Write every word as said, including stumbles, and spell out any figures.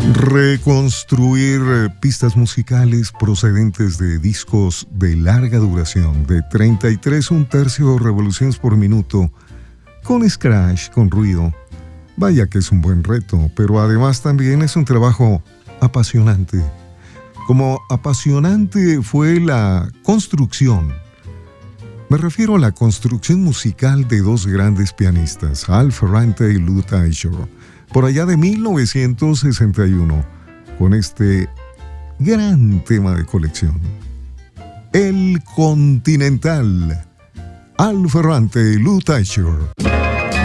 Reconstruir eh, pistas musicales procedentes de discos de larga duración, de treinta y tres un tercio revoluciones por minuto, con scratch, con ruido. Vaya que es un buen reto, pero además también es un trabajo apasionante. Como apasionante fue la construcción. Me refiero a la construcción musical de dos grandes pianistas, Al Ferrante y Lou Teichert, por allá de mil novecientos sesenta y uno, con este gran tema de colección. El Continental, Al Ferrante y Lou Teichert.